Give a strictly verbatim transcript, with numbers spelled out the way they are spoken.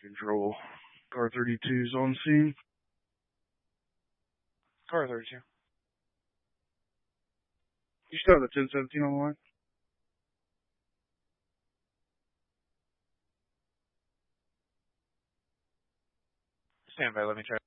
Control. Car thirty-two is on scene. Car thirty-two. You still have the ten seventeen on the line? Stand by, let me try.